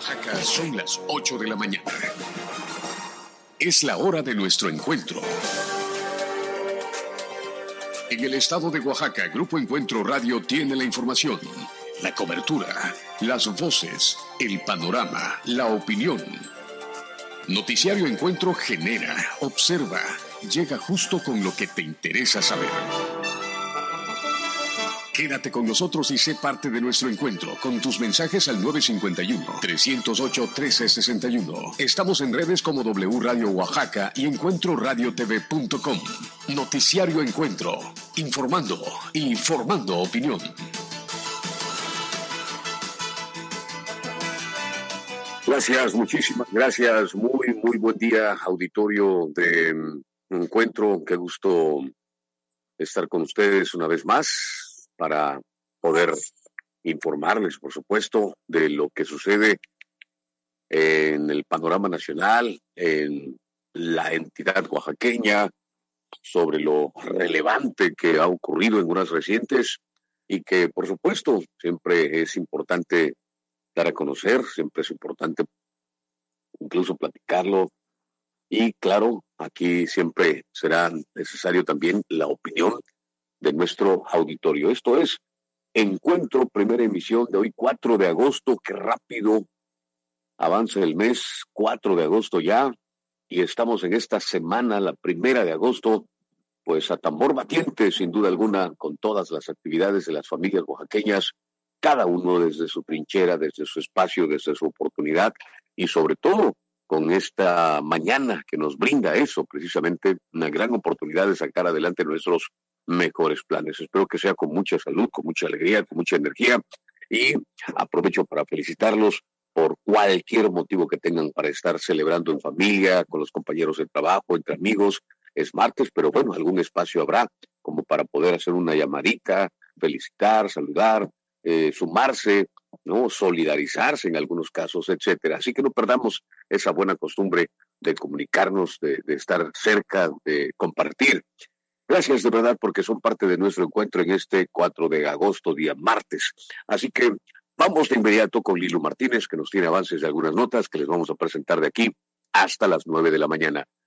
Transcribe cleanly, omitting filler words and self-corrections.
Oaxaca son las 8 de la mañana. Es la hora de nuestro encuentro. En el estado de Oaxaca, Grupo Encuentro Radio tiene la información, la cobertura, las voces, el panorama, la opinión. Noticiario Encuentro genera, observa, llega justo con lo que te interesa saber. Quédate con nosotros y sé parte de nuestro encuentro con tus mensajes al 951-308-1361. Estamos en redes como W Radio Oaxaca y encuentroradiotv.com. Noticiario Encuentro, informando y formando opinión. Gracias, muchísimas gracias. Muy buen día, auditorio de Encuentro. Qué gusto estar con ustedes una vez más para poder informarles, por supuesto, de lo que sucede en el panorama nacional, en la entidad oaxaqueña, sobre lo relevante que ha ocurrido en horas recientes y que, por supuesto, siempre es importante dar a conocer, siempre es importante incluso platicarlo. Y claro, aquí siempre será necesario también la opinión de nuestro auditorio. Esto es Encuentro, primera emisión de hoy, 4 de agosto. Qué rápido avanza el mes, 4 de agosto ya, y estamos en esta semana, la 1 de agosto, pues a tambor batiente, sin duda alguna, con todas las actividades de las familias oaxaqueñas, cada uno desde su trinchera, desde su espacio, desde su oportunidad, y sobre todo con esta mañana que nos brinda eso, precisamente una gran oportunidad de sacar adelante nuestros mejores planes. Espero que sea con mucha salud, con mucha alegría, con mucha energía, y aprovecho para felicitarlos por cualquier motivo que tengan para estar celebrando en familia, con los compañeros de trabajo, entre amigos. Es martes, pero bueno, algún espacio habrá como para poder hacer una llamadita, felicitar, saludar, sumarse, ¿no? Solidarizarse en algunos casos, etcétera. Así que no perdamos esa buena costumbre de comunicarnos, de estar cerca, de compartir. Gracias de verdad porque son parte de nuestro encuentro en este 4 de agosto, día martes. Así que vamos de inmediato con Lilo Martínez, que nos tiene avances de algunas notas que les vamos a presentar de aquí hasta las 9 de la mañana.